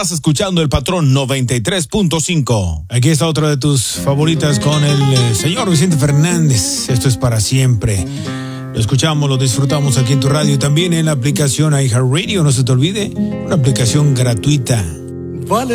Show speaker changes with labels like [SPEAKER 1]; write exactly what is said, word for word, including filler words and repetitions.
[SPEAKER 1] Estás escuchando El Patrón noventa y tres punto cinco.
[SPEAKER 2] Aquí está otra de tus favoritas con el eh, señor Vicente Fernández. Esto es para siempre. Lo escuchamos, lo disfrutamos aquí en tu radio y también en la aplicación iHeartRadio. No se te olvide, una aplicación gratuita.
[SPEAKER 3] Vale.